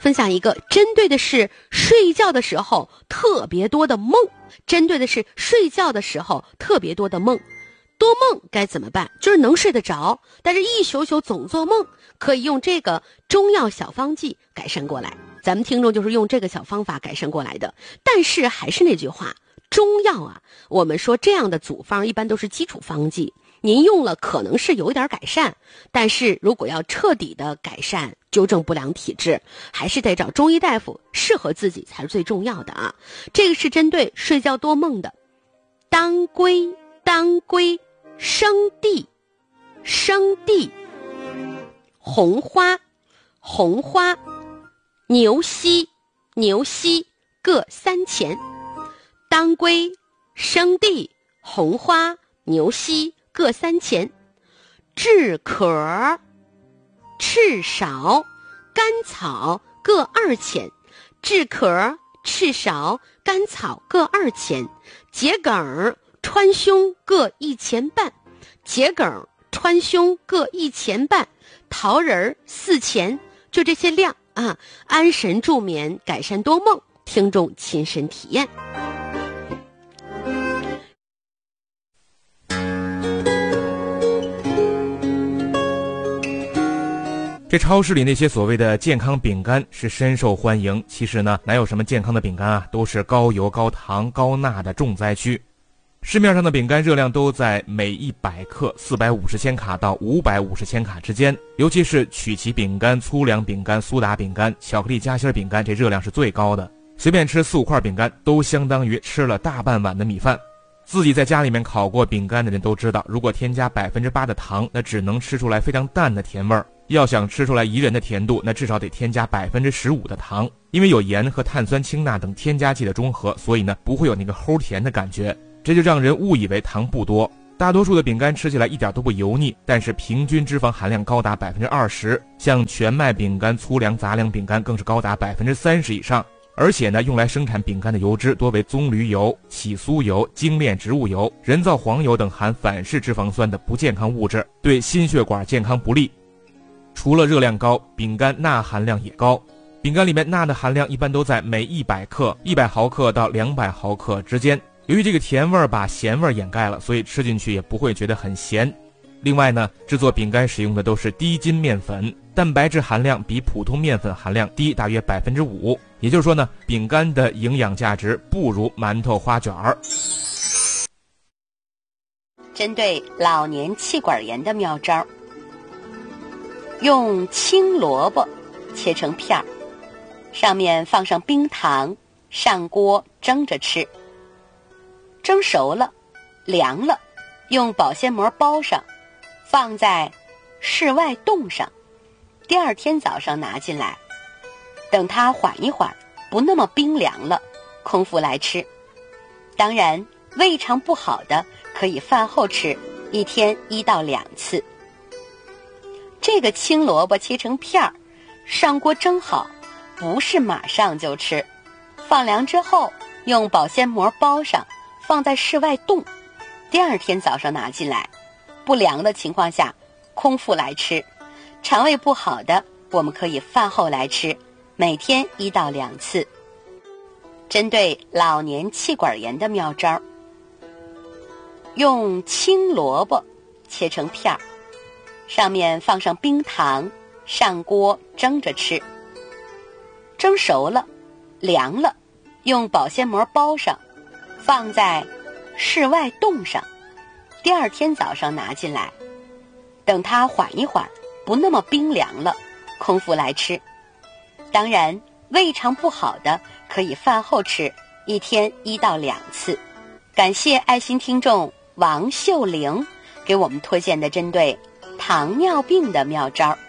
分享一个针对的是睡觉的时候特别多的梦，针对的是睡觉的时候特别多的梦。多梦该怎么办？就是能睡得着，但是一宿宿总做梦，可以用这个中药小方剂改善过来。咱们听众就是用这个小方法改善过来的。但是还是那句话，中药啊，我们说这样的组方一般都是基础方剂，您用了可能是有点改善，但是如果要彻底的改善纠正不良体质，还是得找中医大夫，适合自己才是最重要的啊。这个是针对睡觉多梦的。当归生地红花牛膝各3钱。当归生地红花牛膝各3钱。炙壳赤芍甘草各2钱。炙壳赤芍甘草各2钱。桔梗川芎各1钱半。桔梗川芎各1钱半。桃仁4钱。就这些量啊，安神助眠，改善多梦，听众亲身体验。 这超市里那些所谓的健康饼干是深受欢迎，其实呢，哪有什么健康的饼干啊，都是高油、高糖、高钠的重灾区。市面上的饼干热量都在每100克450千卡到550千卡之间，尤其是曲奇饼干、粗粮饼干、苏打饼干、巧克力夹心饼干，这热量是最高的。随便吃4-5块饼干都相当于吃了大半碗的米饭。自己在家里面烤过饼干的人都知道，如果添加8%的糖，那只能吃出来非常淡的甜味儿。要想吃出来宜人的甜度，那至少得添加15%的糖，因为有盐和碳酸氢钠等添加剂的中和，所以呢不会有那个齁甜的感觉，这就让人误以为糖不多。大多数的饼干吃起来一点都不油腻，但是平均脂肪含量高达20%，像全麦饼干、粗粮杂粮饼干更是高达30%以上。而且呢，用来生产饼干的油脂多为棕榈油、起酥油、精炼植物油、人造黄油等含反式脂肪酸的不健康物质，对心血管健康不利。除了热量高，饼干钠含量也高。饼干里面钠的含量一般都在每100克100毫克到200毫克之间。由于这个甜味把咸味掩盖了，所以吃进去也不会觉得很咸。另外呢，制作饼干使用的都是低筋面粉，蛋白质含量比普通面粉含量低大约5%，也就是说呢，饼干的营养价值不如馒头花卷儿。 针对老年气管炎的妙招，用青萝卜切成片儿，上面放上冰糖，上锅蒸着吃。蒸熟了，凉了，用保鲜膜包上，放在室外冻上，第2天早上拿进来，等它缓一缓，不那么冰凉了，空腹来吃。当然，胃肠不好的可以饭后吃，1天1到2次。这个青萝卜切成片儿，上锅蒸好，不是马上就吃，放凉之后用保鲜膜包上，放在室外冻，第2天早上拿进来，不凉的情况下空腹来吃。肠胃不好的我们可以饭后来吃，每天1到2次。针对老年气管炎的妙招，用青萝卜切成片儿，上面放上冰糖，上锅蒸着吃。蒸熟了，凉了，用保鲜膜包上，放在室外冻上，第2天早上拿进来，等它缓一缓，不那么冰凉了，空腹来吃。当然，胃肠不好的可以饭后吃，1天1到2次。感谢爱心听众王秀玲给我们推荐的针对糖尿病的妙招。